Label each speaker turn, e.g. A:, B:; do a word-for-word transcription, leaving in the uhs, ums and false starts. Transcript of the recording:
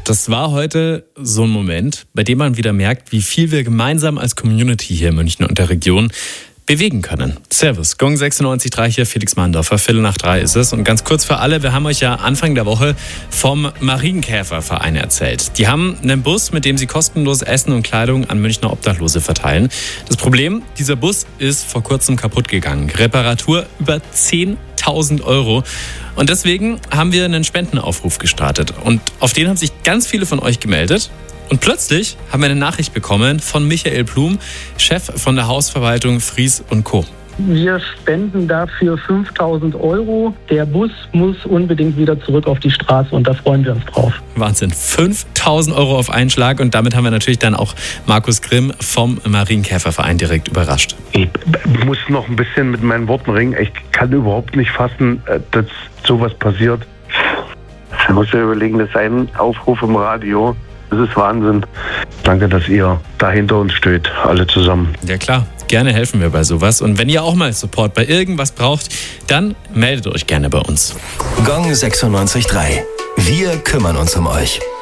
A: Das war heute so ein Moment, bei dem man wieder merkt, wie viel wir gemeinsam als Community hier in München und der Region bewegen können. Servus, Gong sechsundneunzig Komma drei hier, Felix Mandorfer, Viertel nach drei ist es. Und ganz kurz für alle, wir haben euch ja Anfang der Woche vom Marienkäferverein erzählt. Die haben einen Bus, mit dem sie kostenlos Essen und Kleidung an Münchner Obdachlose verteilen. Das Problem, dieser Bus ist vor kurzem kaputt gegangen. Reparatur über zehntausend Euro. Und deswegen haben wir einen Spendenaufruf gestartet. Und auf den haben sich ganz viele von euch gemeldet. Und plötzlich haben wir eine Nachricht bekommen von Michael Blum, Chef von der Hausverwaltung Fries und Co.
B: Wir spenden dafür fünftausend Euro. Der Bus muss unbedingt wieder zurück auf die Straße und da freuen wir uns drauf.
A: Wahnsinn, fünftausend Euro auf einen Schlag und damit haben wir natürlich dann auch Markus Grimm vom Marienkäferverein direkt überrascht.
C: Ich muss noch ein bisschen mit meinen Worten ringen. Ich kann überhaupt nicht fassen, dass sowas passiert. Ich muss mir überlegen, das ist ein Aufruf im Radio. Das ist Wahnsinn. Danke, dass ihr da hinter uns steht, alle zusammen.
A: Ja klar, gerne helfen wir bei sowas. Und wenn ihr auch mal Support bei irgendwas braucht, dann meldet euch gerne bei uns.
D: Gong sechsundneunzig Komma drei. Wir kümmern uns um euch.